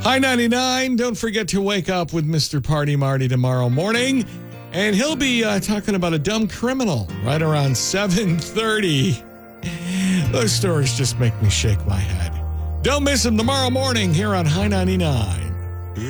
Hi 99. Don't forget to wake up with Mr. Party Marty tomorrow morning. And he'll be talking about a dumb criminal right around 7:30. Those stories just make me shake my head. Don't miss him tomorrow morning here on High 99.